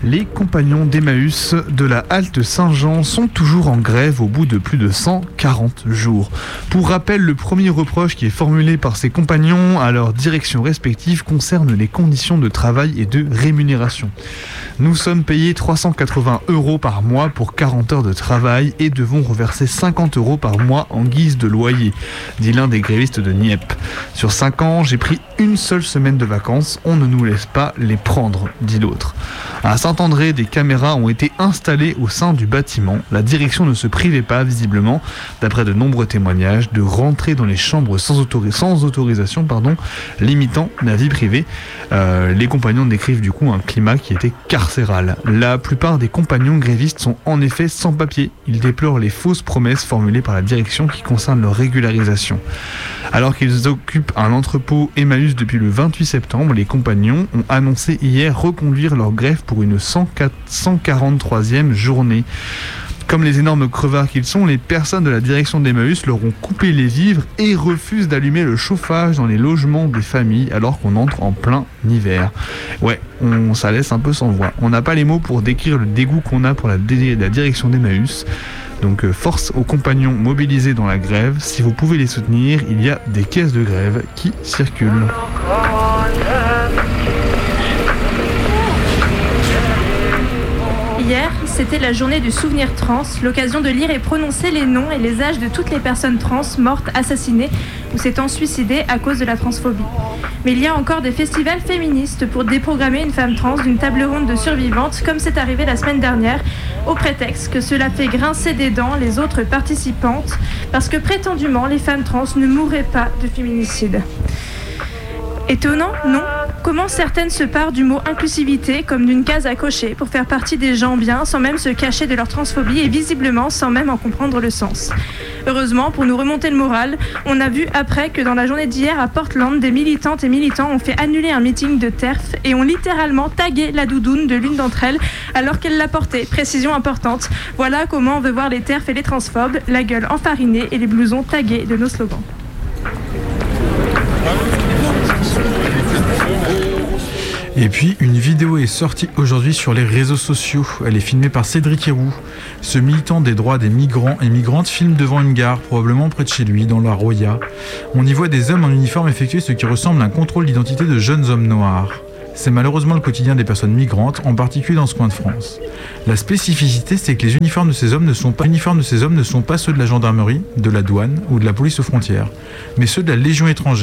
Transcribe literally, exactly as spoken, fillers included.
Les compagnons d'Emmaüs de la halte Saint-Jean sont toujours en grève au bout de plus de cent quarante jours. Pour rappel, le premier reproche qui est formulé par ces compagnons à leurs directions respectives concerne les conditions de travail et de rémunération. Nous sommes payés trois cent quatre-vingts euros par mois pour quarante heures de travail et devons reverser cinquante euros par mois en guise de loyer, dit l'un des grévistes de Nieppe. Sur cinq ans, j'ai pris une seule semaine de vacances, on ne nous laisse pas les prendre, dit l'autre. À Saint-André, des caméras ont été installées au sein du bâtiment. La direction ne se privait pas, visiblement, d'après de nombreux témoignages, de rentrer dans les chambres sans, autori- sans autorisation, pardon, limitant la vie privée. Euh, les compagnons décrivent du coup un climat qui était carcéral. La plupart des compagnons grévistes sont en effet sans papier. Ils déplorent les fausses promesses formulées par la direction qui concernent leur régularisation. Alors qu'ils occupent un entrepôt Emmaüs depuis le vingt-huit septembre, les compagnons ont annoncé hier reconduire leur grève pour une cent quarante-troisième journée. Comme les énormes crevards qu'ils sont, les personnes de la direction d'Emmaüs leur ont coupé les vivres et refusent d'allumer le chauffage dans les logements des familles alors qu'on entre en plein hiver. Ouais, on, ça laisse un peu sans voix. On n'a pas les mots pour décrire le dégoût qu'on a pour la, dé- la direction d'Emmaüs. Donc euh, force aux compagnons mobilisés dans la grève. Si vous pouvez les soutenir, il y a des caisses de grève qui circulent. Hier, c'était la journée du souvenir trans, l'occasion de lire et prononcer les noms et les âges de toutes les personnes trans mortes, assassinées ou s'étant suicidées à cause de la transphobie. Mais il y a encore des festivals féministes pour déprogrammer une femme trans d'une table ronde de survivantes, comme c'est arrivé la semaine dernière, au prétexte que cela fait grincer des dents les autres participantes, parce que prétendument les femmes trans ne mourraient pas de féminicide. Étonnant, non ? Comment certaines se parent du mot inclusivité comme d'une case à cocher pour faire partie des gens bien sans même se cacher de leur transphobie et visiblement sans même en comprendre le sens. Heureusement, pour nous remonter le moral, on a vu après que dans la journée d'hier à Portland, des militantes et militants ont fait annuler un meeting de T E R F et ont littéralement tagué la doudoune de l'une d'entre elles alors qu'elle la portait. Précision importante. Voilà comment on veut voir les T E R F et les transphobes, la gueule enfarinée et les blousons tagués de nos slogans. Et puis, une vidéo est sortie aujourd'hui sur les réseaux sociaux. Elle est filmée par Cédric Héroux. Ce militant des droits des migrants et migrantes filme devant une gare, probablement près de chez lui, dans la Roya. On y voit des hommes en uniforme effectuer ce qui ressemble à un contrôle d'identité de jeunes hommes noirs. C'est malheureusement le quotidien des personnes migrantes, en particulier dans ce coin de France. La spécificité, c'est que les uniformes de ces hommes ne sont pas, les uniformes de ces hommes ne sont pas ceux de la gendarmerie, de la douane ou de la police aux frontières, mais ceux de la Légion étrangère.